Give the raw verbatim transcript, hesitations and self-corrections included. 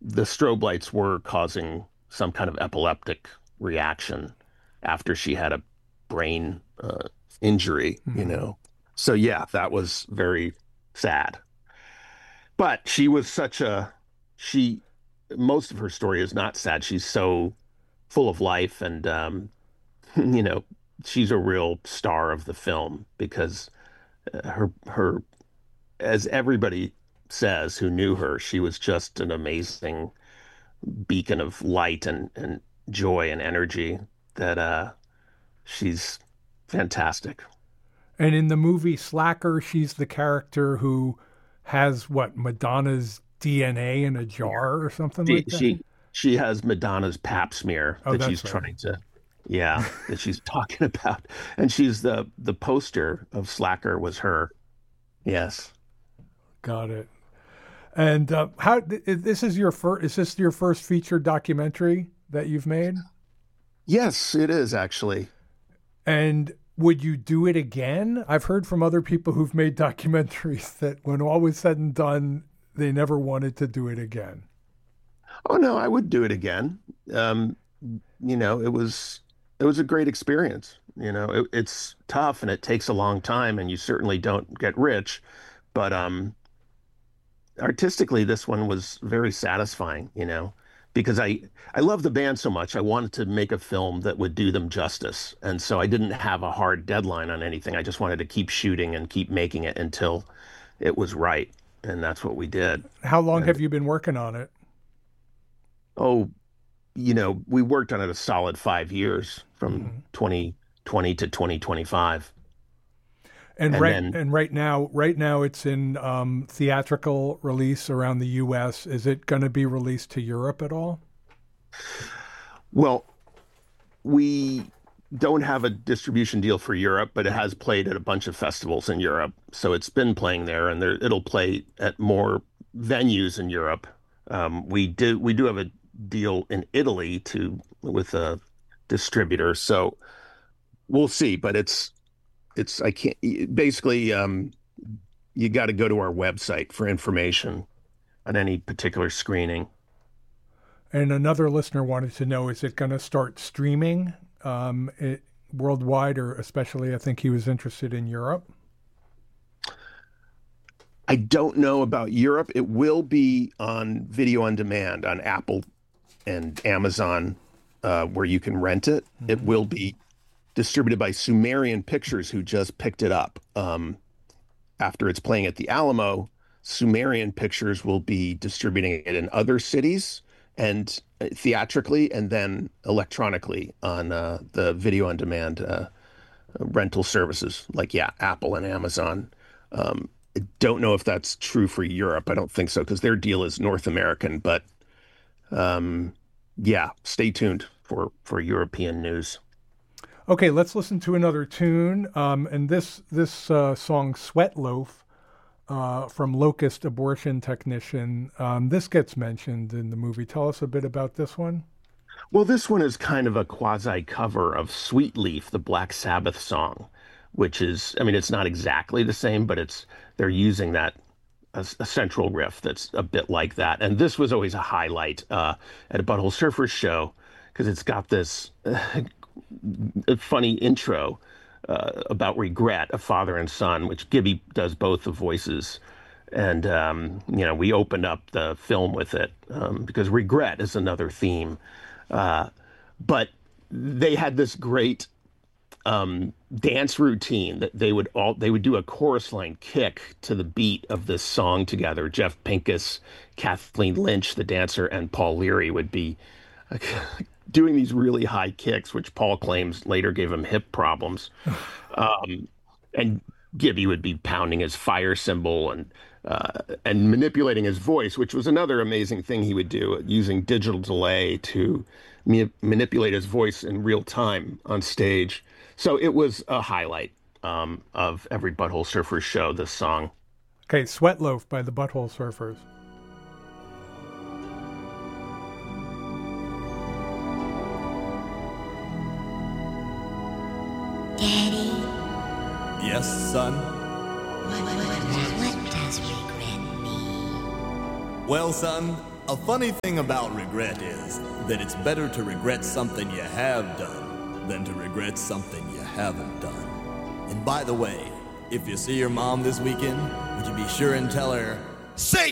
the strobe lights were causing some kind of epileptic reaction after she had a brain uh, injury, you Hmm. know. So yeah, that was very sad. But she was such a she most of her story is not sad. She's so full of life and um, you know, she's a real star of the film because uh, her her as everybody says who knew her, she was just an amazing beacon of light and and joy and energy that uh she's fantastic. And in the movie Slacker, she's the character who has what, Madonna's D N A in a jar or something She like that. she she has Madonna's pap smear Oh, that she's that's right. trying to yeah, that she's talking about. And she's the the poster of Slacker was her. Yes. Got it. And uh, how this is your first? Is this your first feature documentary that you've made? Yes, it is actually. And would you do it again? I've heard from other people who've made documentaries that when all was said and done, they never wanted to do it again. Oh no, I would do it again. Um, you know, it was it was a great experience. You know, it, it's tough and it takes a long time and you certainly don't get rich, but um artistically this one was very satisfying, you know, because I I love the band so much. I wanted to make a film that would do them justice. And so I didn't have a hard deadline on anything. I just wanted to keep shooting and keep making it until it was right. And that's what we did. How long And have you been working on it? oh, you know, we worked on it a solid five years from Hmm. twenty twenty to twenty twenty-five. And And right then, and right now, right now it's in um, theatrical release around the U S. Is it going to be released to Europe at all? well, we don't have a distribution deal for Europe, but it has played at a bunch of festivals in Europe. So it's been playing there, and there it'll play at more venues in Europe. Um, we do we do have a deal in Italy to with a distributor, so we'll see. But it's it's I can't basically um, you got to go to our website for information on any particular screening. And another listener wanted to know: is it going to start streaming um, it, worldwide, or especially? I think he was interested in Europe. I don't know about Europe. It will be on video on demand on Apple and Amazon, uh, where you can rent it. It Hmm. will be distributed by Sumerian Pictures, who just picked it up. Um, after it's playing at the Alamo, Sumerian Pictures will be distributing it in other cities and uh, theatrically and then electronically on uh, the video on demand uh, rental services like, yeah, Apple and Amazon. Um, I don't know if that's true for Europe. I don't think so because their deal is North American. But um, yeah, stay tuned for for European news. Okay, let's listen to another tune. Um, and this this uh, song, "Sweat Loaf," uh, from Locust Abortion Technician. Um, this gets mentioned in the movie. Tell us a bit about this one. Well, this one is kind of a quasi cover of Sweet Leaf, the Black Sabbath song, which is, I mean, it's not exactly the same, but it's they're using that a, a central riff that's a bit like that. And this was always a highlight uh, at a Butthole Surfers show because it's got this uh, funny intro uh, about regret, a father and son, which Gibby does both the voices. And, um, you know, we opened up the film with it um, because regret is another theme. Uh, but they had this great um, dance routine that they would all they would do a chorus line kick to the beat of this song together. Jeff Pincus, Kathleen Lynch, the dancer, and Paul Leary would be doing these really high kicks, which Paul claims later gave him hip problems. Um, and Gibby would be pounding his fire cymbal and uh, and manipulating his voice, which was another amazing thing he would do, using digital delay to ma- manipulate his voice in real time on stage. So it was a highlight um, of every Butthole Surfers show, this song. Okay, "Sweat Loaf" by the Butthole Surfers. Daddy, Yes, son. what, what, what, what does regret mean? Well, son, A funny thing about regret is that it's better to regret something you have done than to regret something you haven't done. And by the way, if you see your mom this weekend, would you be sure and tell her, Say